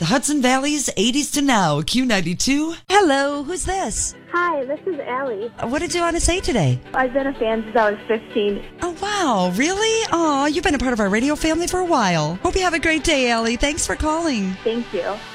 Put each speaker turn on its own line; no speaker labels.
The Hudson Valley's 80s to now, Q92. Hello, who's this?
Hi, this is Allie.
What did you want to say today?
I've been a fan since I was 15.
Oh, wow, really? Aw, you've been a part of our radio family for a while. Hope you have a great day, Allie. Thanks for calling.
Thank you.